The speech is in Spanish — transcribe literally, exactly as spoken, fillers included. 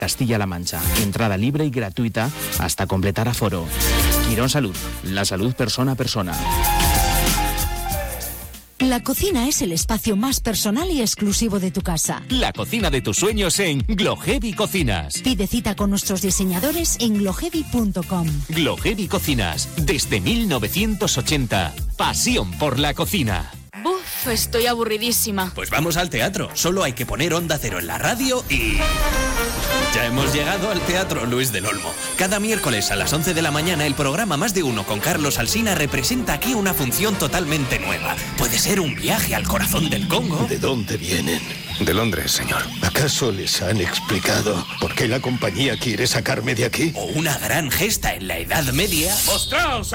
Castilla-La Mancha. Entrada libre y gratuita hasta completar aforo. Quirón Salud, la salud persona a persona. La cocina es el espacio más personal y exclusivo de tu casa. La cocina de tus sueños en Glohevi Cocinas. Pide cita con nuestros diseñadores en glohevi punto com. Glohevi Cocinas, desde mil novecientos ochenta. Pasión por la cocina. Buf, estoy aburridísima. Pues vamos al teatro. Solo hay que poner Onda Cero en la radio y... ya hemos llegado al Teatro Luis del Olmo. Cada miércoles a las once de la mañana el programa Más de Uno con Carlos Alsina representa aquí una función totalmente nueva. Puede ser un viaje al corazón del Congo. ¿De dónde vienen? De Londres, señor. ¿Acaso les han explicado por qué la compañía quiere sacarme de aquí? O una gran gesta en la Edad Media. ¡Mostraos